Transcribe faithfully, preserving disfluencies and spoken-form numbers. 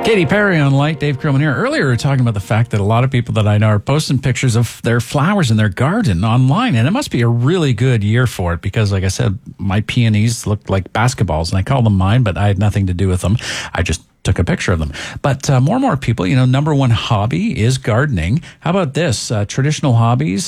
Katy Perry on Light, Dave Crowman here. Earlier, we were talking about the fact that a lot of people that I know are posting pictures of their flowers in their garden online, and it must be a really good year for it because, like I said, my peonies looked like basketballs, and I call them mine, but I had nothing to do with them. I just took a picture of them. But uh, more and more people, you know, number one hobby is gardening. How about this? Uh, traditional hobbies